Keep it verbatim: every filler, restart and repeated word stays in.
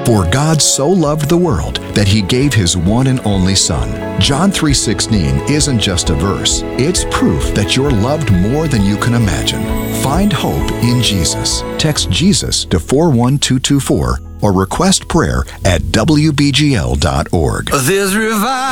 For God so loved the world that he gave his one and only Son. John three sixteen isn't just a verse. It's proof that you're loved more than you can imagine. Find hope in Jesus. Text Jesus to four one two two four or request prayer at w b g l dot org. There's revival.